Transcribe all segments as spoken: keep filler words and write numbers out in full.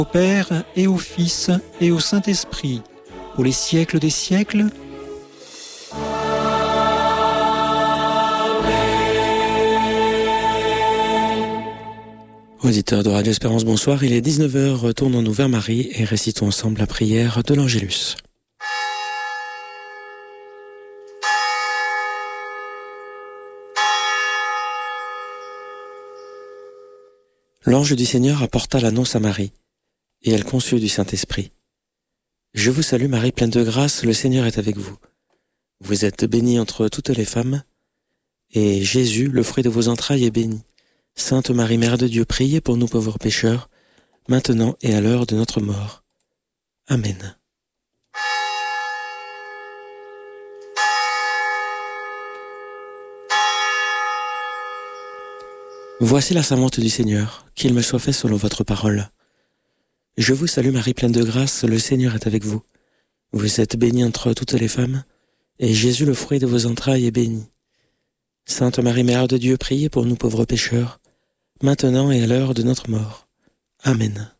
Au Père et au Fils et au Saint-Esprit, pour les siècles des siècles. Auditeurs de Radio Espérance, bonsoir. Il est dix-neuf heures, retournons-nous vers Marie et récitons ensemble la prière de l'Angélus. L'ange du Seigneur apporta l'annonce à Marie, et elle conçut du Saint-Esprit. Je vous salue Marie, pleine de grâce, le Seigneur est avec vous. Vous êtes bénie entre toutes les femmes, et Jésus, le fruit de vos entrailles, est béni. Sainte Marie, Mère de Dieu, priez pour nous pauvres pécheurs, maintenant et à l'heure de notre mort. Amen. Voici la servante du Seigneur, qu'il me soit fait selon votre parole. Je vous salue Marie, pleine de grâce, le Seigneur est avec vous. Vous êtes bénie entre toutes les femmes, et Jésus, le fruit de vos entrailles, est béni. Sainte Marie, Mère de Dieu, priez pour nous pauvres pécheurs, maintenant et à l'heure de notre mort. Amen.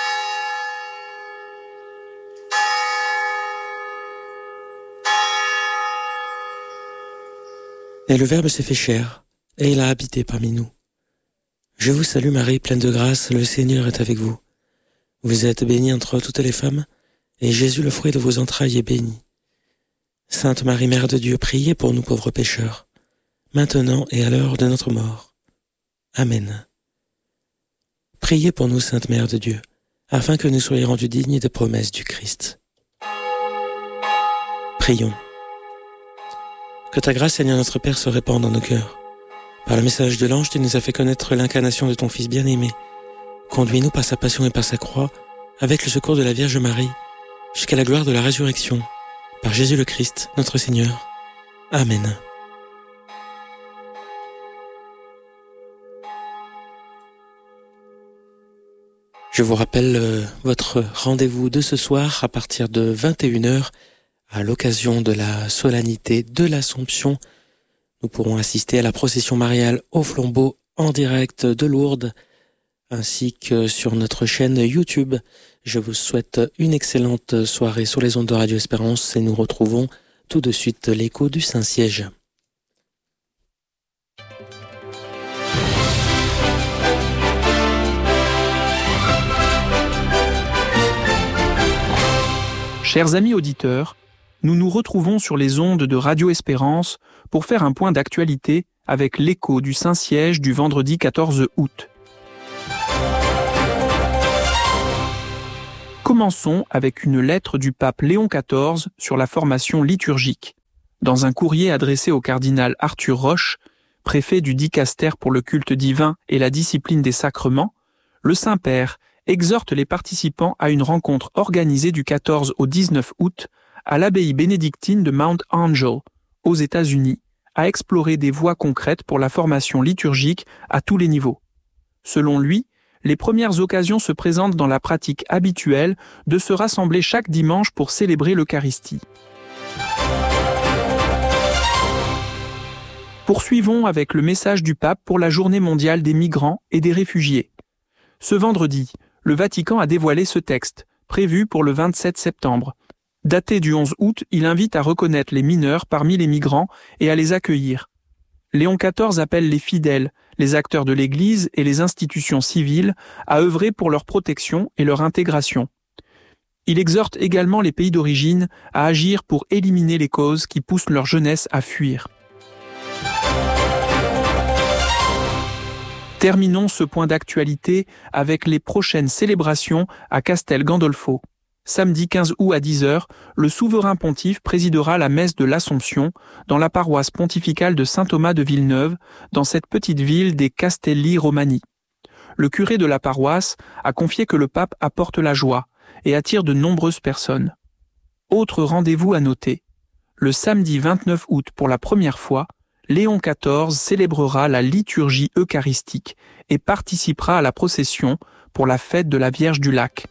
Et le Verbe s'est fait chair, et il a habité parmi nous. Je vous salue Marie, pleine de grâce, le Seigneur est avec vous. Vous êtes bénie entre toutes les femmes, et Jésus, le fruit de vos entrailles, est béni. Sainte Marie, Mère de Dieu, priez pour nous pauvres pécheurs, maintenant et à l'heure de notre mort. Amen. Priez pour nous, Sainte Mère de Dieu, afin que nous soyons rendus dignes des promesses du Christ. Prions. Que ta grâce, Seigneur notre Père, se répande dans nos cœurs. Par le message de l'ange, tu nous as fait connaître l'incarnation de ton Fils bien-aimé. Conduis-nous par sa passion et par sa croix, avec le secours de la Vierge Marie, jusqu'à la gloire de la résurrection, par Jésus le Christ, notre Seigneur. Amen. Je vous rappelle euh, votre rendez-vous de ce soir à partir de vingt et une heures à l'occasion de la solennité de l'Assomption. Nous pourrons assister à la procession mariale au flambeau en direct de Lourdes ainsi que sur notre chaîne YouTube. Je vous souhaite une excellente soirée sur les ondes de Radio Espérance et nous retrouvons tout de suite l'écho du Saint-Siège. Chers amis auditeurs, nous nous retrouvons sur les ondes de Radio Espérance pour faire un point d'actualité avec l'écho du Saint-Siège du vendredi quatorze août. Commençons avec une lettre du pape Léon quatorze sur la formation liturgique. Dans un courrier adressé au cardinal Arthur Roche, préfet du dicaster pour le culte divin et la discipline des sacrements, le Saint-Père exhorte les participants à une rencontre organisée du quatorze au dix-neuf août à l'abbaye bénédictine de Mount Angel, aux États-Unis, à explorer des voies concrètes pour la formation liturgique à tous les niveaux. Selon lui, les premières occasions se présentent dans la pratique habituelle de se rassembler chaque dimanche pour célébrer l'Eucharistie. Poursuivons avec le message du pape pour la Journée mondiale des migrants et des réfugiés. Ce vendredi, le Vatican a dévoilé ce texte, prévu pour le vingt-sept septembre. Daté du onze août, il invite à reconnaître les mineurs parmi les migrants et à les accueillir. Léon quatorze appelle les fidèles, les acteurs de l'Église et les institutions civiles à œuvrer pour leur protection et leur intégration. Il exhorte également les pays d'origine à agir pour éliminer les causes qui poussent leur jeunesse à fuir. Terminons ce point d'actualité avec les prochaines célébrations à Castel Gandolfo. Samedi quinze août à dix heures, le souverain pontife présidera la messe de l'Assomption dans la paroisse pontificale de Saint-Thomas de Villeneuve, dans cette petite ville des Castelli Romani. Le curé de la paroisse a confié que le pape apporte la joie et attire de nombreuses personnes. Autre rendez-vous à noter, le samedi vingt-neuf août pour la première fois, Léon quatorze célébrera la liturgie eucharistique et participera à la procession pour la fête de la Vierge du Lac.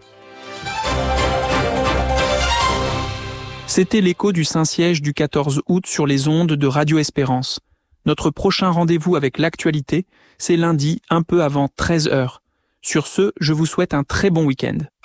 C'était l'écho du Saint-Siège du quatorze août sur les ondes de Radio Espérance. Notre prochain rendez-vous avec l'actualité, c'est lundi, un peu avant treize heures. Sur ce, je vous souhaite un très bon week-end.